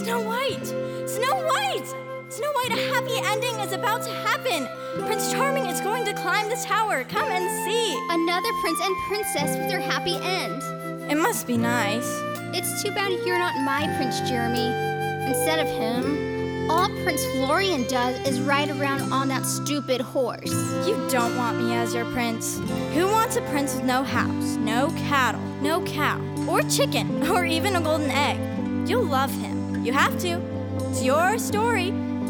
Snow White! Snow White! Snow White, a happy ending is about to happen. Prince Charming is going to climb the tower. Come and see. Another prince and princess with their happy end. It must be nice. It's too bad you're not my Prince Jeremy. Instead of him, all Prince Florian does is ride around on that stupid horse. You don't want me as your prince. Who wants a prince with no house, no cattle, no cow, or chicken, or even a golden egg? You'll love him. You have to. It's your story.